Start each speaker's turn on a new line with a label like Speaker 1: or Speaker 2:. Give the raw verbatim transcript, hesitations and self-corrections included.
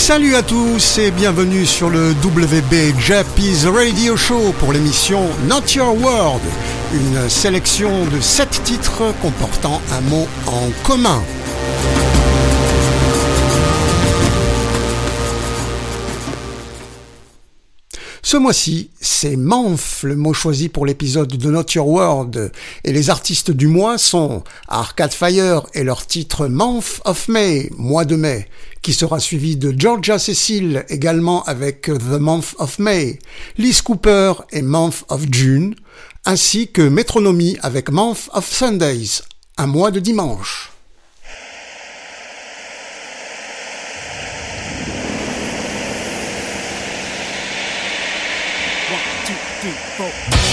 Speaker 1: Salut à tous et bienvenue sur le W B Jappies Radio Show pour l'émission Not Your World, une sélection de sept titres comportant un mot en commun. Ce mois-ci, c'est Month, le mot choisi pour l'épisode de Not Your World, et les artistes du mois sont Arcade Fire et leur titre Month of May, mois de mai, qui sera suivi de Georgia Cecil également avec The Month of May, Liz Cooper et Month of June, ainsi que Metronomy avec Month of Sundays, un mois de dimanche.
Speaker 2: One, two, three, four.